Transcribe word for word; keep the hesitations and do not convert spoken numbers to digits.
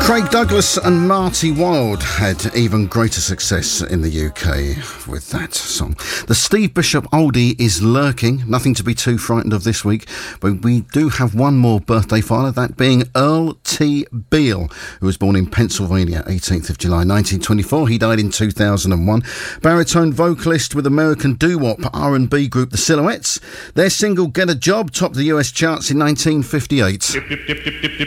Craig Douglas and Marty Wilde had even greater success in the U K with that song. The Steve Bishop oldie is lurking. Nothing to be too frightened of this week, but we do have one more birthday filer, that being Earl T. Beale, who was born in Pennsylvania, eighteenth of July nineteen twenty-four. He died in two thousand one. Baritone vocalist with American doo-wop R and B group The Silhouettes. Their single Get a Job topped the U S charts in nineteen fifty-eight.